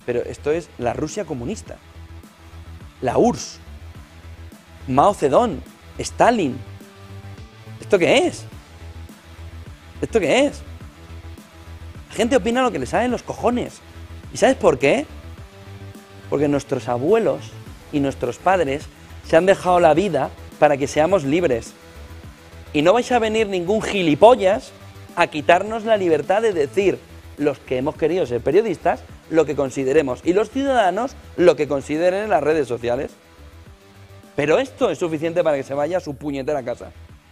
Pero esto es la Rusia comunista, la URSS, Mao Zedong, Stalin. ¿Esto qué es? ¿Esto qué es? La gente opina lo que le sale en los cojones. ¿Y sabes por qué? Porque nuestros abuelos y nuestros padres se han dejado la vida para que seamos libres. Y no vais a venir ningún gilipollas a quitarnos la libertad de decir, los que hemos querido ser periodistas, lo que consideremos, y los ciudadanos lo que consideren en las redes sociales. Pero esto es suficiente para que se vaya a su puñetera casa.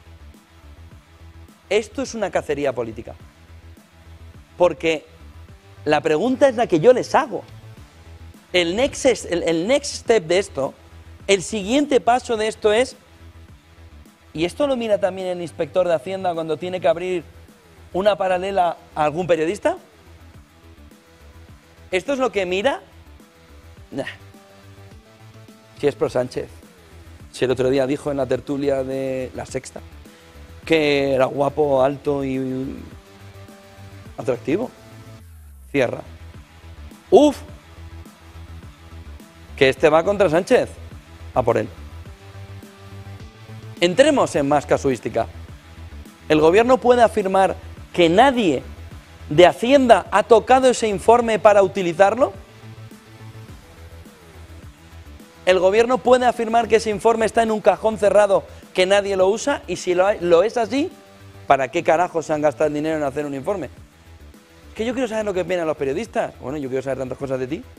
Esto es una cacería política. Porque la pregunta es la que yo les hago. El next step de esto, el siguiente paso de esto es, y esto lo mira también el inspector de Hacienda cuando tiene que abrir una paralela a algún periodista. ¿Esto es lo que mira? Nah. Si es pro Sánchez. Si el otro día dijo en la tertulia de La Sexta que era guapo, alto y atractivo. Cierra. ¡Uf! Que este va contra Sánchez. A por él. Entremos en más casuística. ¿El gobierno puede afirmar que nadie de Hacienda ha tocado ese informe para utilizarlo? ¿El gobierno puede afirmar que ese informe está en un cajón cerrado que nadie lo usa? Y si lo es así, ¿para qué carajos se han gastado el dinero en hacer un informe? Es que yo quiero saber lo que opinan los periodistas. Bueno, yo quiero saber tantas cosas de ti.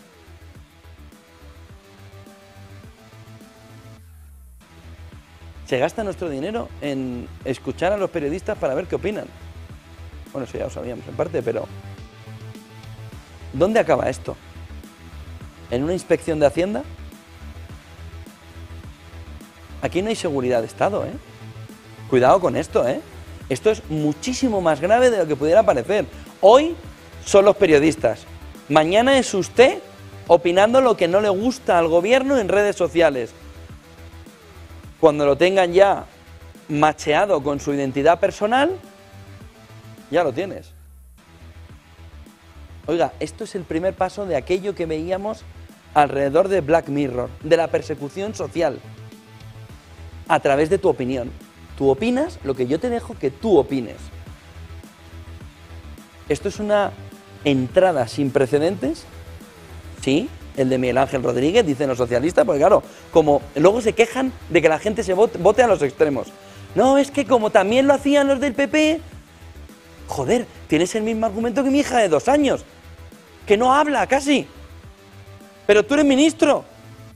Se gasta nuestro dinero en escuchar a los periodistas para ver qué opinan. Bueno, eso ya lo sabíamos en parte, pero ¿dónde acaba esto? ¿En una inspección de Hacienda? Aquí no hay seguridad de Estado, ¿eh? Cuidado con esto, ¿eh? Esto es muchísimo más grave de lo que pudiera parecer. Hoy son los periodistas. Mañana es usted opinando lo que no le gusta al gobierno en redes sociales. Cuando lo tengan ya macheado con su identidad personal, ya lo tienes. Oiga, esto es el primer paso de aquello que veíamos alrededor de Black Mirror, de la persecución social, a través de tu opinión. Tú opinas lo que yo te dejo que tú opines. Esto es una entrada sin precedentes, sí, el de Miguel Ángel Rodríguez, dicen los socialistas, porque claro, como luego se quejan de que la gente se vote a los extremos. No, es que como también lo hacían los del PP, joder, tienes el mismo argumento que mi hija de 2 años, que no habla casi, pero tú eres ministro.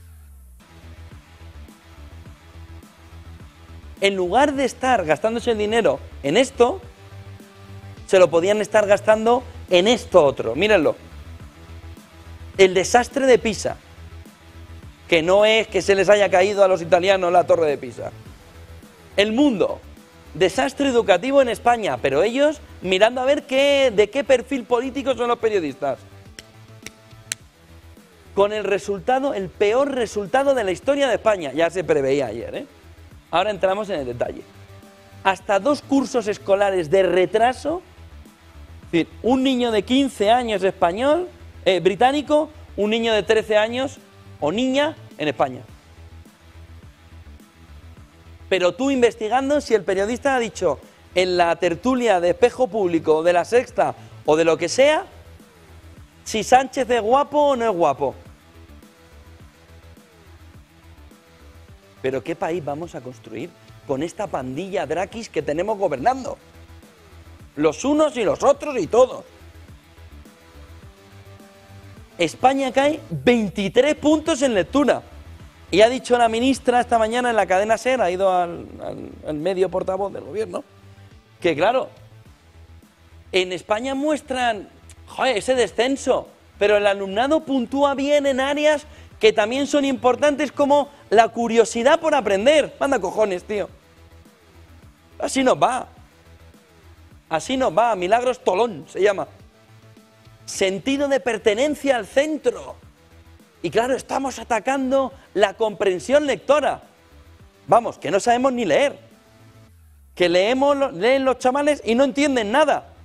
En lugar de estar gastándose el dinero en esto, se lo podían estar gastando en esto otro. Mírenlo. El desastre de Pisa, que no es que se les haya caído a los italianos la torre de Pisa. El Mundo, desastre educativo en España, pero ellos mirando a ver de qué perfil político son los periodistas. Con el resultado, el peor resultado de la historia de España. Ya se preveía ayer, ¿eh? Ahora entramos en el detalle. Hasta 2 cursos escolares de retraso. Es decir, un niño de 15 años español, británico, un niño de 13 años o niña en España. Pero tú investigando si el periodista ha dicho en la tertulia de Espejo Público, de La Sexta o de lo que sea, si Sánchez es guapo o no es guapo. Pero ¿qué país vamos a construir con esta pandilla Drakis que tenemos gobernando? Los unos y los otros y todos. España cae 23 puntos en lectura. Y ha dicho la ministra esta mañana en la cadena SER, ha ido al medio portavoz del gobierno, que claro, en España muestran ese descenso, pero el alumnado puntúa bien en áreas que también son importantes como la curiosidad por aprender. Manda cojones, tío. Así nos va. Así nos va. Milagros Tolón se llama. Sentido de pertenencia al centro. Y claro, estamos atacando la comprensión lectora. Vamos, que no sabemos ni leer. Que leen los chavales y no entienden nada.